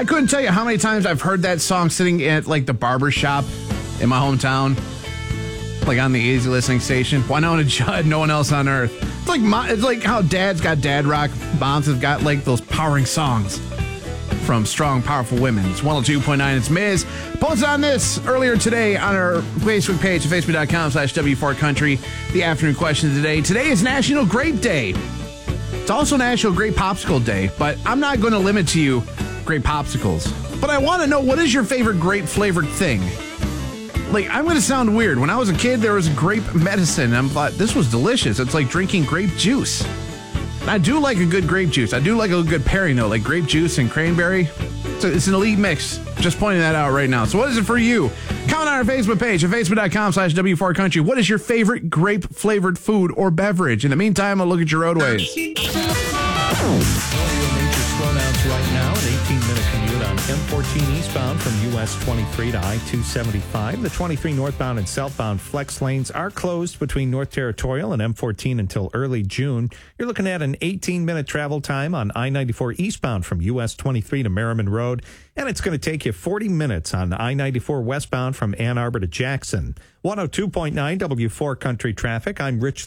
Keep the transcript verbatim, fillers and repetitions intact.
I couldn't tell you how many times I've heard that song sitting at like the barber shop in my hometown, like on the easy listening station. Wynonna Judd, No One Else on Earth. It's like my, it's like how dad's got dad rock, moms have got like those powering songs from strong, powerful women. It's one oh two point nine. It's Miz. Posted on this earlier today on our Facebook page, facebook.com slash W4 Country. The afternoon question today. Today is National Grape Day. It's also National Grape Popsicle Day, but I'm not going to limit to you grape popsicles. But I want to know, what is your favorite grape-flavored thing? Like, I'm going to sound weird. When I was a kid, there was grape medicine, and I thought this was delicious. It's like drinking grape juice. I do like a good grape juice. I do like a good pairing, though, like grape juice and cranberry. So it's an elite mix. Just pointing that out right now. So what is it for you? Comment on our Facebook page at facebook.com slash W4 Country. What is your favorite grape-flavored food or beverage? In the meantime, I'll look at your roadways. Slowdowns right now, an eighteen-minute commute on M fourteen eastbound from U S twenty-three to I two seventy-five. The twenty-three northbound and southbound flex lanes are closed between North Territorial and M fourteen until early June. You're looking at an eighteen-minute travel time on I ninety-four eastbound from U S twenty-three to Merriman Road, and it's going to take you forty minutes on I ninety-four westbound from Ann Arbor to Jackson. one oh two point nine W four Country Traffic. I'm Rich